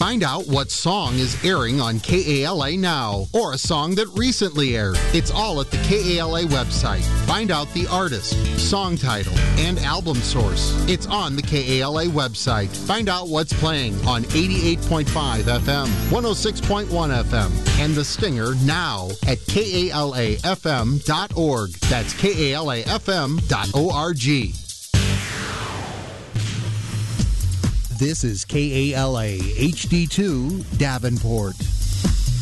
Find out what song is airing on KALA now, or a song that recently aired. It's all at the KALA website. Find out the artist, song title, and album source. It's on the KALA website. Find out what's playing on 88.5 FM, 106.1 FM, and The Stinger now at KALAFM.org. That's KALAFM.org. This is KALA HD2 Davenport.